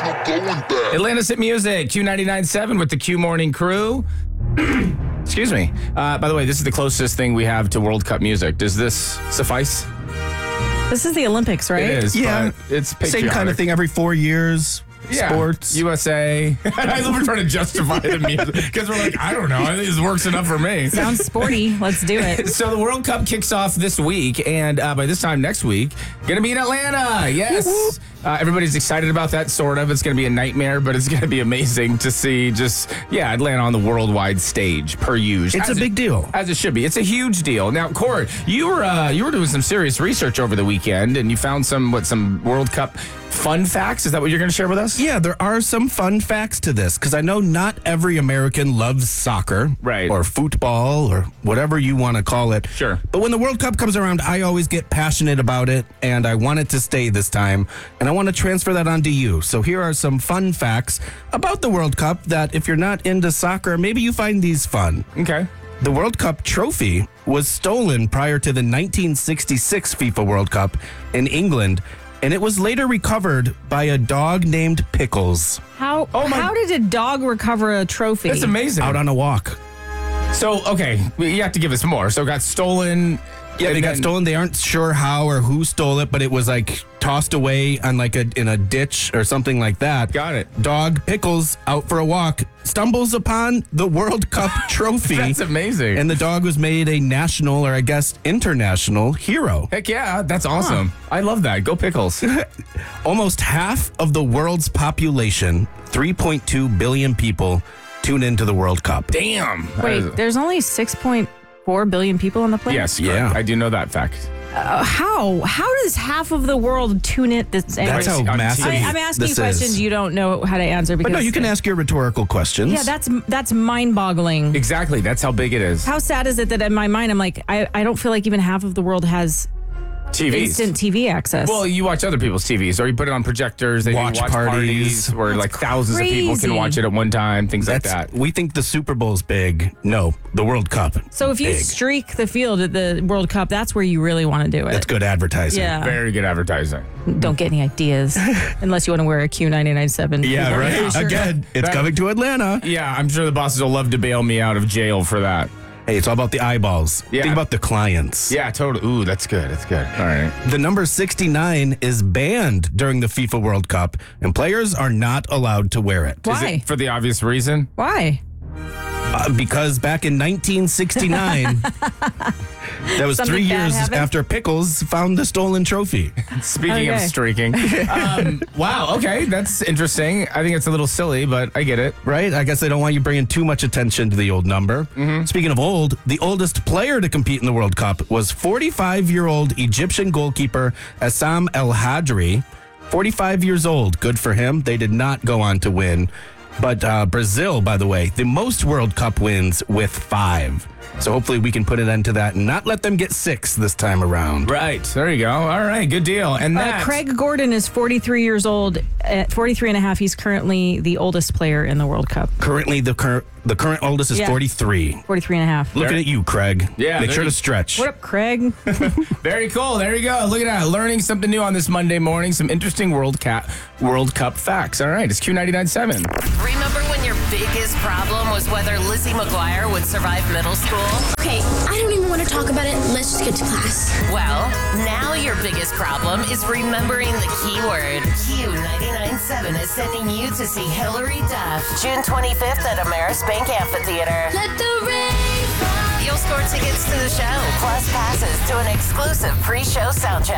no going back. Atlanta's Hit Music, Q99.7 with the Q Morning Crew. Excuse me. By the way, this is the closest thing we have to World Cup music. Does this suffice? This is the Olympics, right? It is. Yeah. But it's patriotic. Same kind of thing every 4 years. Yeah. Sports. USA. I love we're trying to justify the music because we're like, I don't know. I think this works enough for me. Sounds sporty. Let's do it. So the World Cup kicks off this week, and by this time next week, going to be in Atlanta. Yes. Everybody's excited about that, sort of. It's going to be a nightmare, but it's going to be amazing to see Atlanta on the worldwide stage, per usual. It's a big deal. As it should be. It's a huge deal. Now, Court, you were doing some serious research over the weekend, and you found some World Cup fun facts. Is that what you're going to share with us? Yeah, there are some fun facts to this because I know not every American loves soccer, Right. or football, or whatever you want to call it. Sure. But when the World Cup comes around, I always get passionate about it, and I want it to stay this time, and I want to transfer that onto you. So here are some fun facts about the World Cup that if you're not into soccer, maybe you find these fun. Okay. The World Cup trophy was stolen prior to the 1966 FIFA World Cup in England, and it was later recovered by a dog named Pickles How did a dog recover a trophy? That's amazing. out on a walk. So, okay, you have to give us more. So it got stolen. Yeah, they and got then- stolen. They aren't sure how or who stole it, but it was like tossed away on in a ditch or something like that. Got it. Dog Pickles out for a walk stumbles upon the World Cup trophy. That's amazing. And the dog was made a national, or I guess international, hero. Heck yeah, that's awesome. I love that. Go Pickles. Almost half of the world's population, 3.2 billion people, tune into the World Cup. Damn. Wait, there's only 6.4 billion people on the planet? Yes, Yeah. correct. I do know that fact. How does half of the world tune in? That's how On massive TV. I'm asking you this questions is. you don't know how to answer. Because But no, you can ask your rhetorical questions. Yeah, that's mind-boggling. Exactly. That's how big it is. How sad is it that in my mind I'm like, I don't feel like even half of the world has TVs. instant TV access. Well, you watch other people's TVs, or you put it on projectors. They do Watch parties. where That's like thousands of people crazy. can watch it at one time. Things like that. We think the Super Bowl's big. No, the World Cup. So if you big. streak the field at the World Cup, that's where you really want to do it. That's good advertising. Yeah. Very good advertising. Don't get any ideas unless you want to wear a Q99.7. Yeah, right. Sure. Again, it's coming to Atlanta. Yeah, I'm sure the bosses will love to bail me out of jail for that. Hey, it's all about the eyeballs. Yeah. Think about the clients. Yeah, totally. Ooh, that's good. That's good. All right. The number 69 is banned during the FIFA World Cup, and players are not allowed to wear it. Is Why? it for the obvious reason? Why? Because back in 1969, that was Something 3 bad years happened? after Pickles found the stolen trophy. Speaking of Okay. streaking. Wow, okay. That's interesting. I think it's a little silly, but I get it. Right? I guess they don't want you bringing too much attention to the old number. Speaking of old, the oldest player to compete in the World Cup was 45-year-old Egyptian goalkeeper Assam El Hadri. 45 years old. Good for him. They did not go on to win. But Brazil, by the way, the most World Cup wins with 5. So hopefully we can put an end to that and not let them get 6 this time around. Right. There you go. All right. Good deal. And that. Craig Gordon is 43 years old. At 43 and a half, he's currently the oldest player in the World Cup. Currently, the current oldest is Yeah. 43. 43 and a half. Looking at you, Craig. Yeah, Make there sure you- to stretch. What up, Craig? Very cool. There you go. Look at that. Learning something new on this Monday morning. Some interesting World Cup facts. All right. It's Q99.7. Remember when your biggest problem was whether Lizzie McGuire would survive middle school? Okay, I don't even want to talk about it. Let's just get to class. Well, now your biggest problem is remembering the keyword. Q99.7 is sending you to see Hillary Duff June 25th at Ameris Bank Amphitheater. Let the rain fall. You'll score tickets to the show, plus passes to an exclusive pre-show soundcheck.